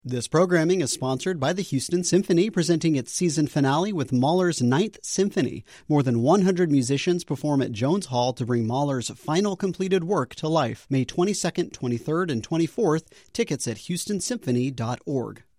This programming is sponsored by the Houston Symphony, presenting its season finale with Mahler's Ninth Symphony. More than 100 musicians perform at Jones Hall to bring Mahler's final completed work to life. May 22nd, 23rd, and 24th. Tickets at houstonsymphony.org.